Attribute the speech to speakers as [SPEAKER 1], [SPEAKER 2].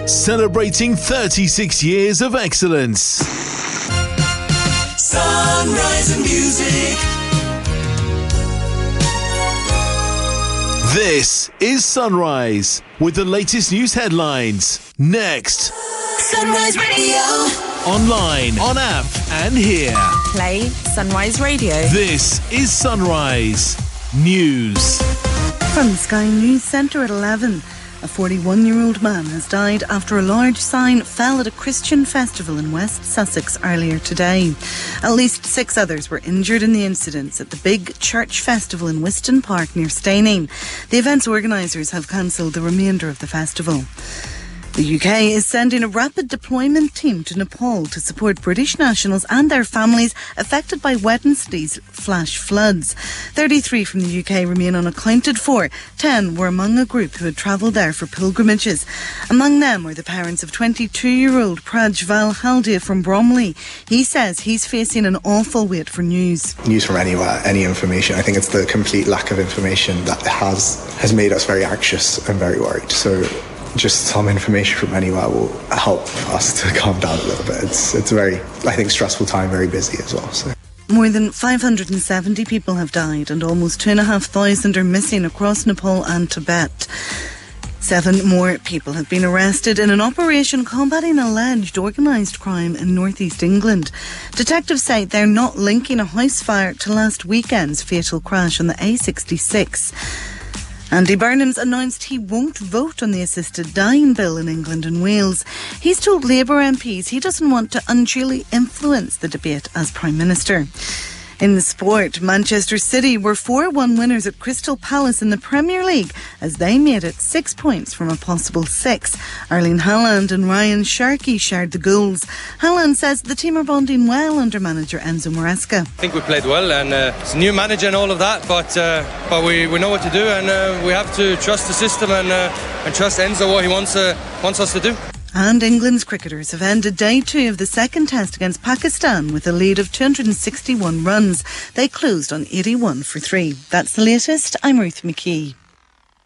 [SPEAKER 1] celebrating 36 years of excellence.
[SPEAKER 2] Sunrise and music.
[SPEAKER 1] This is Sunrise with the latest news headlines. Next.
[SPEAKER 2] Sunrise Radio.
[SPEAKER 1] Online, on app, and here.
[SPEAKER 3] Play Sunrise Radio.
[SPEAKER 1] This is Sunrise News.
[SPEAKER 4] From the Sky News Centre at 11. A 41-year-old man has died after a large sign fell at a Christian festival in West Sussex earlier today. At least 6 others were injured in the incidents at the big church festival in Wiston Park near Staining. The event's organisers have cancelled the remainder of the festival. The UK is sending a rapid deployment team to Nepal to support British nationals and their families affected by Wednesday's flash floods. 33 from the UK remain unaccounted for. 10 were among a group who had travelled there for pilgrimages. Among them were the parents of 22-year-old Prajval Haldia from Bromley. He says he's facing an awful wait for news.
[SPEAKER 5] News from anywhere, any information. I think it's the complete lack of information that has made us very anxious and very worried. So just some information from anywhere will help us to calm down a little bit. It's a very, I think, stressful time, very busy as well. So.
[SPEAKER 4] More than 570 people have died and almost 2,500 are missing across Nepal and Tibet. 7 more people have been arrested in an operation combating alleged organised crime in northeast England. Detectives say they're not linking a house fire to last weekend's fatal crash on the A66. Andy Burnham's announced he won't vote on the assisted dying bill in England and Wales. He's told Labour MPs he doesn't want to unduly influence the debate as Prime Minister. In the sport, Manchester City were 4-1 winners at Crystal Palace in the Premier League as they made it 6 points from a possible 6. Erling Haaland and Ryan Sharkey shared the goals. Haaland says the team are bonding well under manager Enzo Maresca.
[SPEAKER 6] I think we played well and it's a new manager and all of that, but we know what to do and we have to trust the system and trust Enzo what he wants us to do.
[SPEAKER 4] And England's cricketers have ended day 2 of the second test against Pakistan with a lead of 261 runs. They closed on 81 for 3. That's the latest. I'm Ruth McKee.